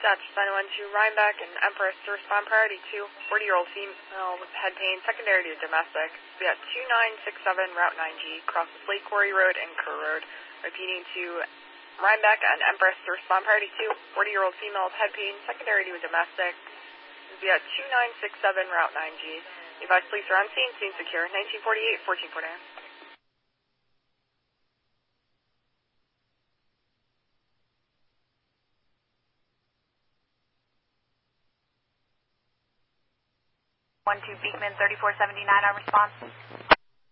Dutch 912 Rhinebeck and Empress to respond priority to 40-year-old female with head pain, secondary to domestic. Be at 2967 Route 9G, crosses Lake Quarry Road and Kerr Road. Repeating to Rhinebeck and Empress to respond priority to 40-year-old female with head pain, secondary to domestic. Be at 2967 Route 9G. The advised police are on scene secure, 1948, 1449. One two Beekman 3479 on response.